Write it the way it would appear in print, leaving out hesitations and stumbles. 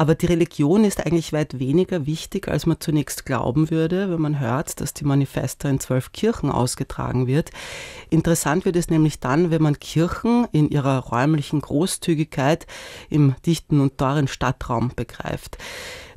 Aber die Religion ist eigentlich weit weniger wichtig, als man zunächst glauben würde, wenn man hört, dass die Manifesta in 12 Kirchen ausgetragen wird. Interessant wird es nämlich dann, wenn man Kirchen in ihrer räumlichen Großzügigkeit im dichten und teuren Stadtraum begreift.